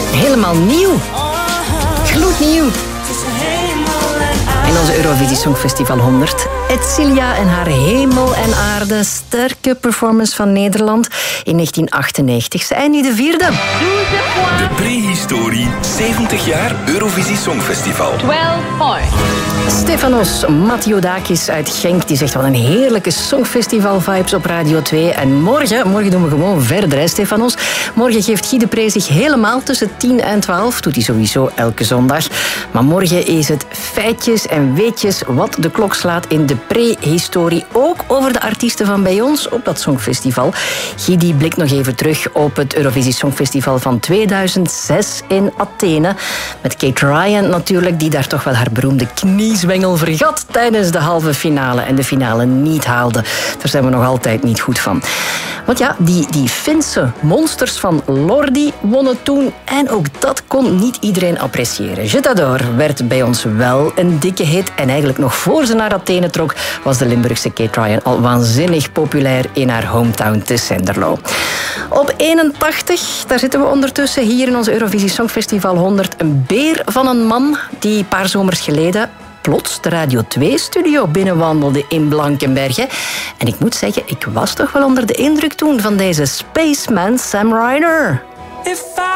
Helemaal nieuw. Gloednieuw. In onze Eurovisie Songfestival 100. Edcilia en haar Hemel en Aarde. Sterke performance van Nederland in 1998. Zij nu de vierde. De prehistorie 70 jaar Eurovisie Songfestival. 12 points. Stefanos Mathiodakis uit Genk die zegt wat een heerlijke Songfestival-vibes op Radio 2. En morgen doen we gewoon verder, hè, Stefanos. Morgen geeft Guy de Pre zich helemaal tussen 10 en 12. Doet hij sowieso elke zondag. Maar morgen is het feitjes en weetjes wat de klok slaat in de prehistorie. Ook over de artiesten van bij ons op dat Songfestival. Guy die blikt nog even terug op het Eurovisie Songfestival van 2006 in Athene. Met Kate Ryan natuurlijk, die daar toch wel haar beroemde kniezwengel vergat tijdens de halve finale en de finale niet haalde. Daar zijn we nog altijd niet goed van. Want ja, die Finse monsters van Lordi wonnen toen en ook dat kon niet iedereen appreciëren. Je t'adore werd bij ons wel een dikke hit en eigenlijk nog voor ze naar Athene trok was de Limburgse Kate Ryan al waanzinnig populair in haar hometown te Senderlo. Op 81, daar zitten we ondertussen hier in onze Eurovisie Songfestival 100, een beer van een man die een paar zomers geleden plots de Radio 2-studio binnenwandelde in Blankenberge. En ik moet zeggen, ik was toch wel onder de indruk toen van deze spaceman Sam Ryder.